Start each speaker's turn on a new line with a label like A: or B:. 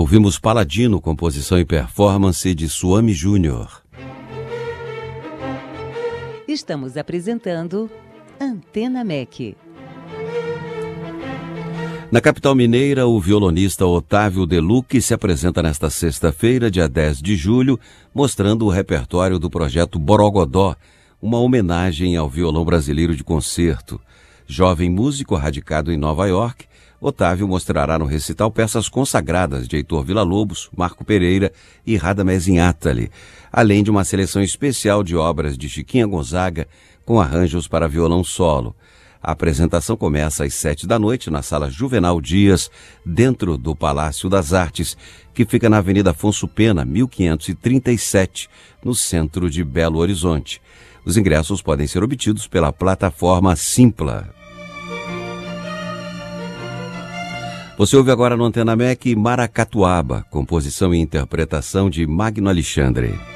A: Ouvimos Paladino, composição e performance de Suami Júnior.
B: Estamos apresentando Antena MEC.
A: Na capital mineira, o violonista Otávio Delucchi se apresenta nesta sexta-feira, dia 10 de julho, mostrando o repertório do projeto Borogodó, uma homenagem ao violão brasileiro de concerto. Jovem músico radicado em Nova York, Otávio mostrará no recital peças consagradas de Heitor Villa-Lobos, Marco Pereira e Radamés Inátali, além de uma seleção especial de obras de Chiquinha Gonzaga, com arranjos para violão solo. A apresentação começa às 19h na Sala Juvenal Dias, dentro do Palácio das Artes, que fica na Avenida Afonso Pena, 1537, no centro de Belo Horizonte. Os ingressos podem ser obtidos pela plataforma Simpla. Você ouve agora no Antena MEC Maracatuaba, composição e interpretação de Magno Alexandre.